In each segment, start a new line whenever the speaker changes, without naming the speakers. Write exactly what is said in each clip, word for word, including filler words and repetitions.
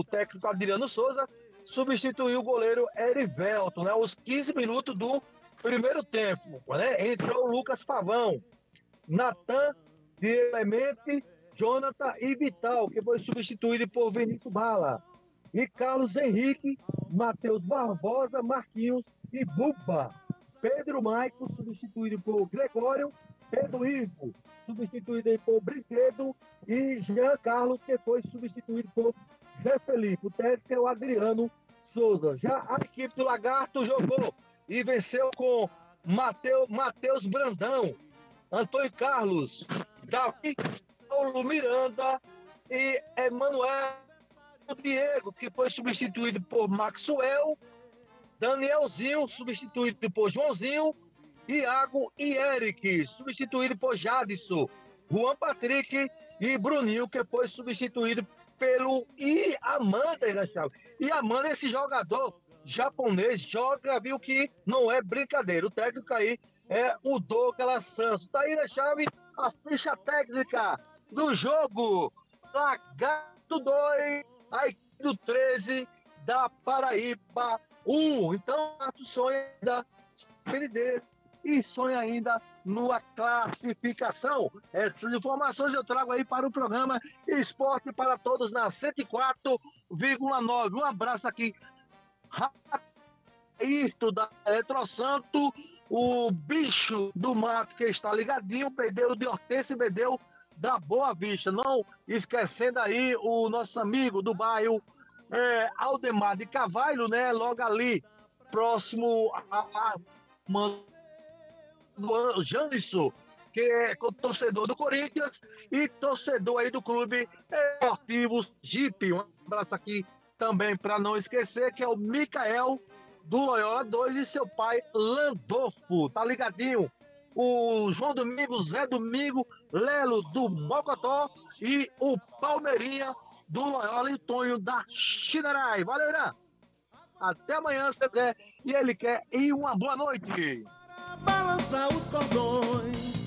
o técnico Adriano Souza substituiu o goleiro Erivelton, né? Aos quinze minutos do primeiro tempo, né? Entrou o Lucas Pavão, Natan, Diego Clemente, Jonathan e Vital, que foi substituído por Vinícius Bala. E Carlos Henrique, Matheus Barbosa, Marquinhos e Buba. Pedro Maico, substituído por Gregório. Pedro Ivo, substituído aí por Brinquedo. E Jean Carlos, que foi substituído por Zé Felipe. O técnico é o Adriano Souza. Já a equipe do Lagarto jogou e venceu com Mateus, Mateus Brandão, Antônio Carlos, Davi, Paulo Miranda e Emanuel Diego, que foi substituído por Maxwell, Danielzinho, substituído por Joãozinho, Iago e Eric, substituído por Jadson, Juan Patrick e Bruninho, que foi substituído pelo I Amanda, e Amanda, esse jogador japonês, joga, viu que não é brincadeira. O técnico aí é o Douglas Santos. Tá aí na chave a ficha técnica do jogo. Lagarto dois, a equipe do treze da Paraíba um. Então, o sonho ainda perder e sonha ainda numa classificação. Essas informações eu trago aí para o programa Esporte para Todos na cento e quatro vírgula nove. Um abraço aqui, Raísto da Eletrosanto, o bicho do mato que está ligadinho, perdeu de Hortência e perdeu da Boa Vista. Não esquecendo aí o nosso amigo do bairro é, Aldemar de Carvalho, né? Logo ali, próximo a, a, a do Janderson, que é torcedor do Corinthians e torcedor aí do Clube Esportivo Jeep. Um abraço aqui também para não esquecer, que é o Micael do Loyola dois e seu pai Landolfo, tá ligadinho? O João Domingo, Zé Domingo, Lelo do Mocotó e o Palmeirinha do Loyola e o Tonho da Chinerai. Valeu, Irã! Até amanhã, se você quer, e ele quer, e uma boa noite!
Balançar os cordões.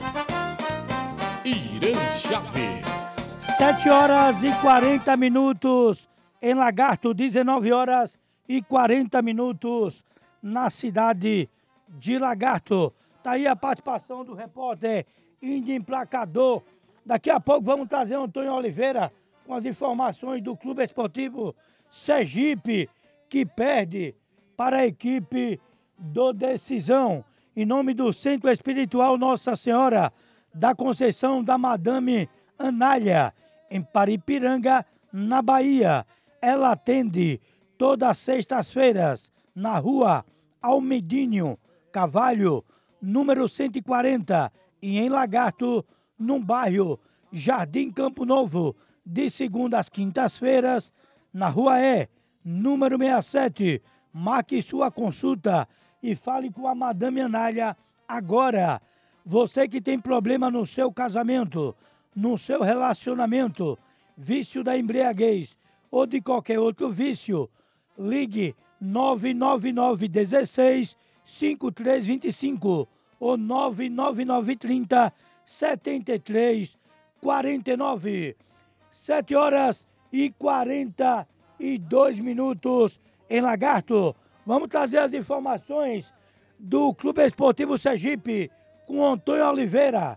Irã Chaves.
sete horas e quarenta minutos em Lagarto, dezenove horas e quarenta minutos na cidade de Lagarto. Tá aí a participação do repórter Índio Emplacador. Daqui a pouco vamos trazer o Antônio Oliveira com as informações do Clube Esportivo Sergipe, que perde para a equipe do Decisão. Em nome do Centro Espiritual Nossa Senhora da Conceição da Madame Anália, em Paripiranga, na Bahia. Ela atende todas as sextas-feiras na rua Almedinho Cavalho, número cento e quarenta, e em Lagarto, no bairro Jardim Campo Novo, de segunda às quintas-feiras, na rua E, número sessenta e sete. Marque sua consulta e fale com a Madame Anália agora. Você que tem problema no seu casamento, no seu relacionamento, vício da embriaguez ou de qualquer outro vício, ligue nove nove nove um seis, cinco três dois cinco ou nove nove nove três zero, sete três quatro nove. sete horas e quarenta e dois minutos em Lagarto. Vamos trazer as informações do Clube Esportivo Sergipe com Antônio Oliveira.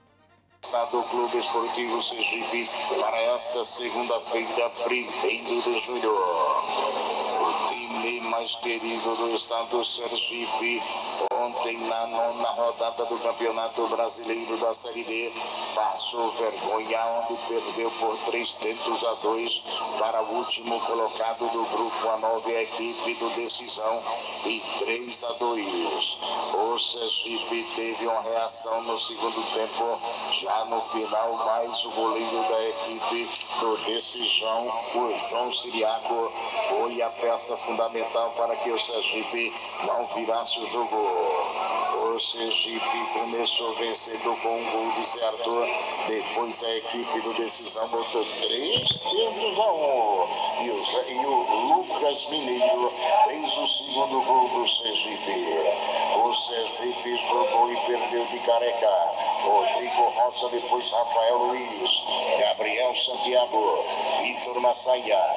Do Clube Esportivo Sergipe para esta segunda-feira, primeiro de julho. O time mais querido do estado do Sergipe, ontem na nona rodada do Campeonato Brasileiro da Série D, passou vergonha onde perdeu por três tentos a dois para o último colocado do grupo, a nova equipe do Decisão, e três a dois. O Sergipe teve uma reação no segundo tempo, já no final, mais o goleiro da equipe do Decisão, o João Siriaco, foi a peça fundamental para que o Sergipe não virasse o jogo. O Sergipe começou vencendo com um gol de Zé Arthur, depois a equipe do Decisão botou três tentos a um, e o, e o Lucas Mineiro fez o segundo gol do Sergipe. O Sergipe jogou e perdeu de careca. Rodrigo Rosa, depois Rafael Luiz, Gabriel Santiago, Vitor Massaia,